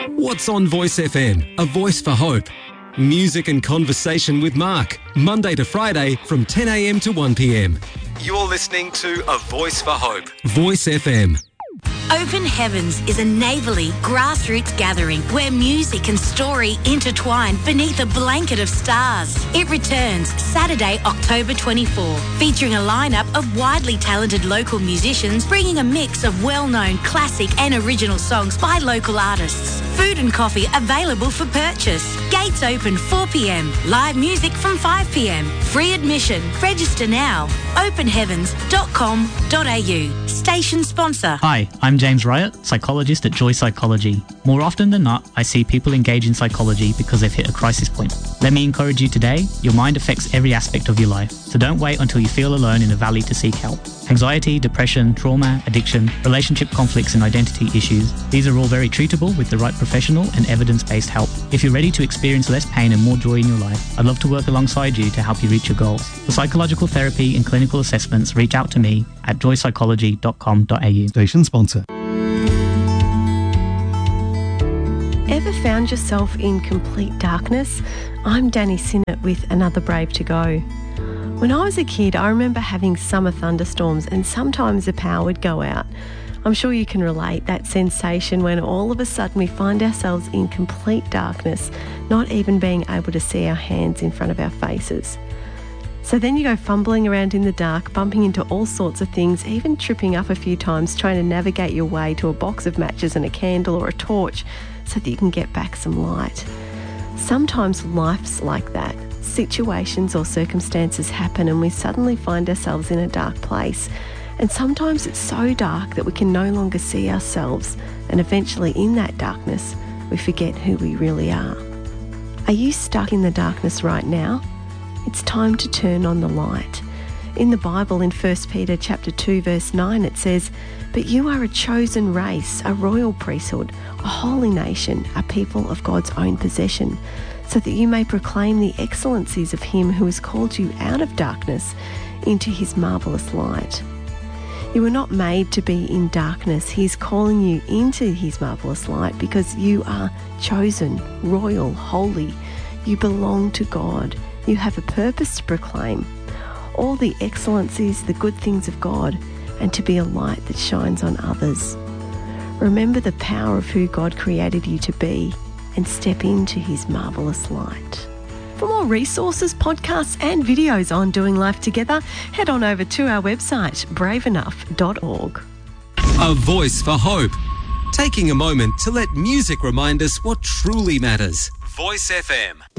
What's on Voice FM? A voice for hope. Music and conversation with Mark. Monday to Friday from 10 a.m. to 1 p.m. You're listening to A Voice for Hope. Voice FM. Open Heavens is a neighbourly, grassroots gathering where music and story intertwine beneath a blanket of stars. It returns Saturday, October 24, featuring a lineup of widely talented local musicians bringing a mix of well-known classic and original songs by local artists. Food and coffee available for purchase. Gates open 4 p.m. Live music from 5 p.m. Free admission. Register now. openheavens.com.au. Station sponsor. Hi, I'm James Riot, psychologist at Joy Psychology. More often than not, I see people engage in psychology because they've hit a crisis point. Let me encourage you today, your mind affects every aspect of your life, so don't wait until you feel alone in a valley to seek help. Anxiety, depression, trauma, addiction, relationship conflicts and identity issues, these are all very treatable with the right professional and evidence-based help. If you're ready to experience less pain and more joy in your life, I'd love to work alongside you to help you reach your goals. For psychological therapy and clinical assessments, reach out to me at joypsychology.com.au. Station sponsor. Ever found yourself in complete darkness? I'm Danny Sinnott with Another Brave to Go. When I was a kid, I remember having summer thunderstorms and sometimes the power would go out. I'm sure you can relate that sensation when all of a sudden we find ourselves in complete darkness, not even being able to see our hands in front of our faces. So then you go fumbling around in the dark, bumping into all sorts of things, even tripping up a few times, trying to navigate your way to a box of matches and a candle or a torch so that you can get back some light. Sometimes life's like that. Situations or circumstances happen and we suddenly find ourselves in a dark place. And sometimes it's so dark that we can no longer see ourselves, and eventually in that darkness we forget who we really are. Are you stuck in the darkness right now? It's time to turn on the light. In the Bible, in 1 Peter chapter 2, verse 9, it says, "But you are a chosen race, a royal priesthood, a holy nation, a people of God's own possession, so that you may proclaim the excellencies of him who has called you out of darkness into his marvellous light." You were not made to be in darkness. He's calling you into his marvellous light because you are chosen, royal, holy. You belong to God. You have a purpose to proclaim all the excellencies, the good things of God, and to be a light that shines on others. Remember the power of who God created you to be and step into his marvellous light. For more resources, podcasts and videos on doing life together, head on over to our website, braveenough.org. A voice for hope. Taking a moment to let music remind us what truly matters. Voice FM.